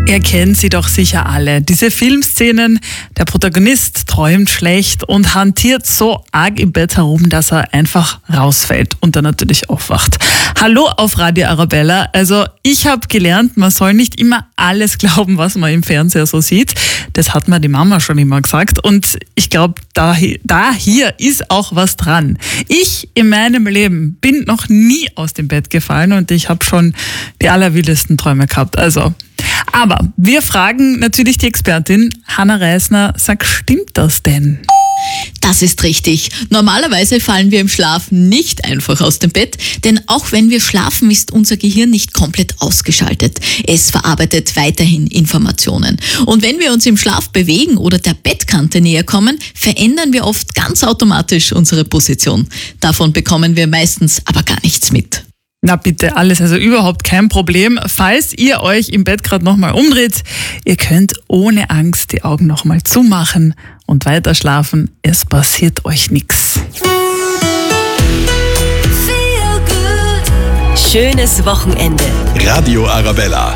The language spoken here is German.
Ihr kennt sie doch sicher alle. Diese Filmszenen, der Protagonist träumt schlecht und hantiert so arg im Bett herum, dass er einfach rausfällt und dann natürlich aufwacht. Hallo auf Radio Arabella. Also ich habe gelernt, man soll nicht immer alles glauben, was man im Fernseher so sieht. Das hat mir die Mama schon immer gesagt und ich glaube, da hier ist auch was dran. Ich in meinem Leben bin noch nie aus dem Bett gefallen und ich habe schon die allerwildesten Träume gehabt. Aber wir fragen natürlich die Expertin Hanna Reisner. Sag, stimmt das denn? Das ist richtig. Normalerweise fallen wir im Schlaf nicht einfach aus dem Bett, denn auch wenn wir schlafen, ist unser Gehirn nicht komplett ausgeschaltet. Es verarbeitet weiterhin Informationen. Und wenn wir uns im Schlaf bewegen oder der Bettkante näher kommen, verändern wir oft ganz automatisch unsere Position. Davon bekommen wir meistens aber gar nichts mit. Na bitte, alles, also überhaupt kein Problem. Falls ihr euch im Bett gerade nochmal umdreht, ihr könnt ohne Angst die Augen nochmal zumachen und weiter schlafen. Es passiert euch nichts. Schönes Wochenende. Radio Arabella.